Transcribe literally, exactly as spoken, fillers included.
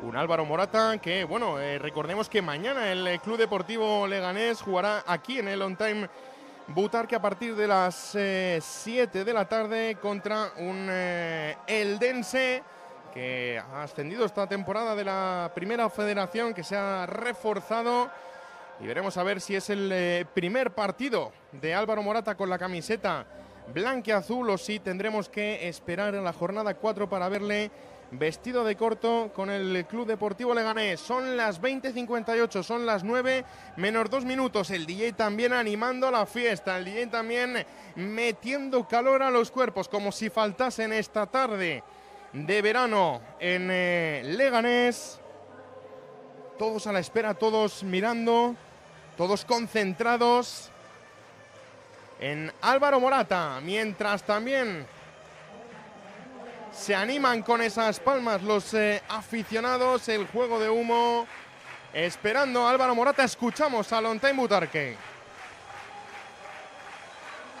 Un Álvaro Morata que, bueno, eh, recordemos que mañana el Club Deportivo Leganés jugará aquí en el On Time Butarque a partir de las eh, siete de la tarde contra un eh, Eldense que ha ascendido esta temporada de la Primera Federación, que se ha reforzado, y veremos a ver si es el eh, primer partido de Álvaro Morata con la camiseta blanquiazul o si tendremos que esperar a la jornada cuatro para verle vestido de corto con el Club Deportivo Leganés. Son las veinte cincuenta y ocho, son las nueve menos dos minutos. El D J también animando la fiesta, el D J también metiendo calor a los cuerpos, como si faltasen esta tarde de verano en eh, Leganés. Todos a la espera, todos mirando, todos concentrados en Álvaro Morata, mientras también se animan con esas palmas los eh, aficionados, el juego de humo, esperando a Álvaro Morata. Escuchamos al On Time Butarque.